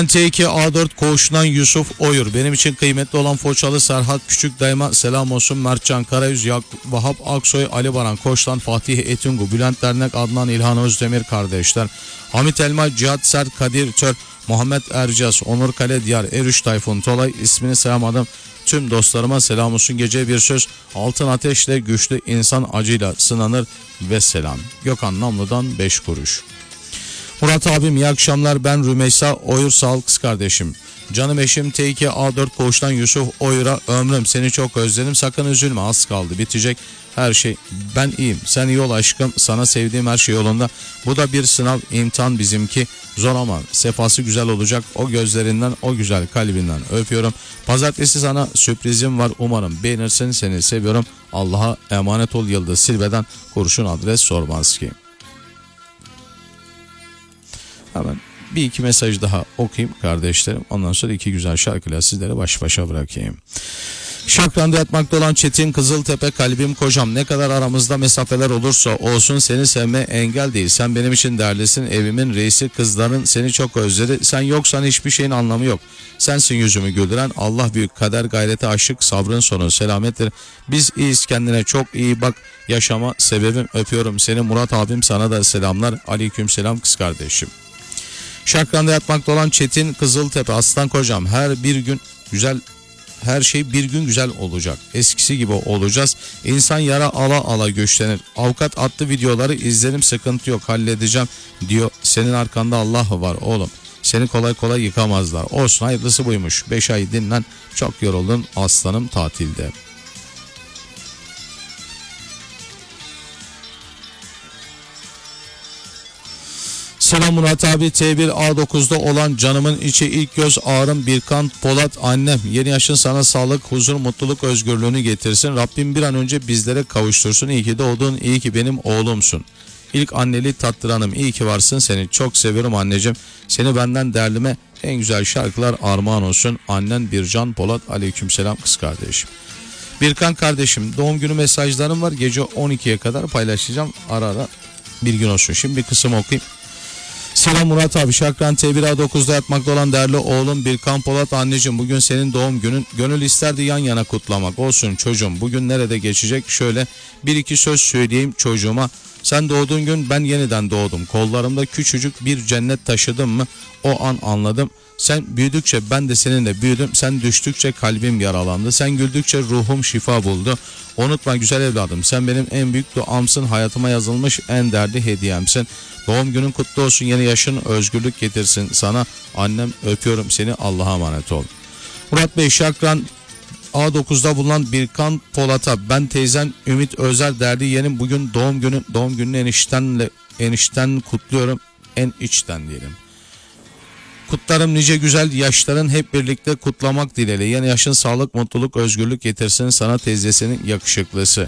Ben T2A4 Koğuş'tan Yusuf Oyur. Benim için kıymetli olan Foçalı Serhat Küçük dayıma selam olsun. Mertcan Karayüz, Vahap Aksoy, Ali Baran Koç'tan Fatih Etungu, Bülent Dernek, Adnan İlhan Özdemir kardeşler. Hamit Elma, Cihat Sert, Kadir Tör, Muhammed Ercaz, Onur Kale Diyar, Erüş Tayfun Tolay, ismini sayamadım. Tüm dostlarıma selam olsun. Gece bir söz, altın ateşle güçlü insan acıyla sınanır ve selam. Gökhan Namlı'dan 5 kuruş. Murat abim iyi akşamlar, ben Rümeysa Oyur, sağ ol kız kardeşim. Canım eşim T2A4 Koğuş'tan Yusuf Oyur'a, ömrüm seni çok özledim, sakın üzülme, az kaldı bitecek her şey, ben iyiyim, sen iyi ol aşkım, sana sevdiğim her şey yolunda, bu da bir sınav, imtihan bizimki, zor ama sefası güzel olacak, o gözlerinden, o güzel kalbinden öpüyorum. Pazartesi sana sürprizim var, umarım beğenirsin, seni seviyorum, Allah'a emanet ol. Yıldız Silve'den, kurşun adres sormaz ki. Hemen bir iki mesaj daha okuyayım kardeşlerim. Ondan sonra iki güzel şarkıyla sizlere baş başa bırakayım. Şakran'da yatmakta olan Çetin Kızıltepe, kalbim kocam, ne kadar aramızda mesafeler olursa olsun seni sevme engel değil. Sen benim için değerlisin, evimin reisi, kızların seni çok özledi. Sen yoksan hiçbir şeyin anlamı yok. Sensin yüzümü güldüren, Allah büyük, kader gayrete aşık, sabrın sonu selamettir. Biz iyiyiz, kendine çok iyi bak, yaşama sebebim, öpüyorum seni. Murat abim, sana da selamlar. Aleyküm selam kız kardeşim. Şakran'da yatmakta olan Çetin Kızıltepe, aslan kocam, her şey bir gün güzel olacak. Eskisi gibi olacağız. İnsan yara ala ala güçlenir. Avukat attı videoları izlerim, sıkıntı yok, halledeceğim diyor. Senin arkanda Allah var oğlum. Seni kolay kolay yıkamazlar. Olsun, hayırlısı buymuş. 5 ay dinlen, çok yoruldun aslanım tatilde. Selam Murat abi, T1A9'da olan canımın içi, ilk göz ağrım Birkan Polat annem. Yeni yaşın sana sağlık, huzur, mutluluk, özgürlüğünü getirsin. Rabbim bir an önce bizlere kavuştursun. İyi ki doğdun, iyi ki benim oğlumsun. İlk anneli tattıranım, iyi ki varsın, seni çok seviyorum anneciğim. Seni benden değerlime en güzel şarkılar armağan olsun. Annen Bircan Polat. Aleykümselam kız kardeşim. Birkan kardeşim, doğum günü mesajlarım var. Gece 12'ye kadar paylaşacağım. Ara ara bir gün olsun. Şimdi bir kısım okuyayım. Selam Murat abi, Şakran T1A9'da yatmakta olan değerli oğlum Birkan Polat, anneciğim bugün senin doğum günün, gönül isterdi yan yana kutlamak, olsun çocuğum, bugün nerede geçecek, şöyle bir iki söz söyleyeyim çocuğuma. Sen doğduğun gün ben yeniden doğdum, kollarımda küçücük bir cennet taşıdım mı, o an anladım. Sen büyüdükçe ben de seninle büyüdüm, sen düştükçe kalbim yaralandı, sen güldükçe ruhum şifa buldu. Unutma güzel evladım, sen benim en büyük duamsın, hayatıma yazılmış en değerli hediyemsin. Doğum günün kutlu olsun, yeni yaşın özgürlük getirsin sana. Annem, öpüyorum seni, Allah'a emanet ol. Murat Bey, Şakran A9'da bulunan Birkan Polat'a, ben teyzen Ümit Özer değerli yeğenim, bugün doğum gününü enişten kutluyorum, en içten diyelim. Kutlarım nice güzel yaşların hep birlikte kutlamak dileğiyle. Yeni yaşın sağlık, mutluluk, özgürlük getirsin sana, teyzesinin yakışıklısı.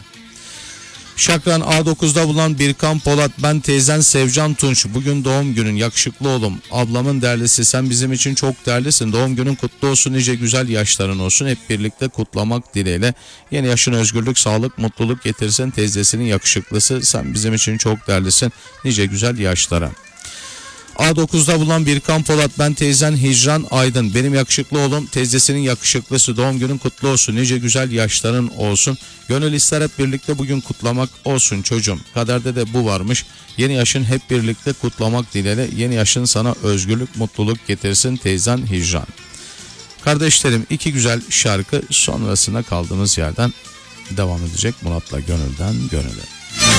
Şakran A9'da bulunan Birkan Polat, ben teyzen Sevcan Tunç, bugün doğum günün, yakışıklı oğlum, ablamın değerlisi, sen bizim için çok değerlisin, doğum günün kutlu olsun, nice güzel yaşların olsun, hep birlikte kutlamak dileğiyle. Yeni yaşın özgürlük, sağlık, mutluluk getirsin teyzesinin yakışıklısı, sen bizim için çok değerlisin, nice güzel yaşlara. A9'da bulunan Birkan Polat, ben teyzen Hicran Aydın, benim yakışıklı oğlum, teyzesinin yakışıklısı, doğum günün kutlu olsun, nice güzel yaşların olsun, gönül ister hep birlikte bugün kutlamak, olsun çocuğum, kaderde de bu varmış, yeni yaşın hep birlikte kutlamak dileğiyle, yeni yaşın sana özgürlük, mutluluk getirsin teyzen Hicran. Kardeşlerim, iki güzel şarkı sonrasında kaldığımız yerden devam edecek. Murat'la Gönülden Gönüle.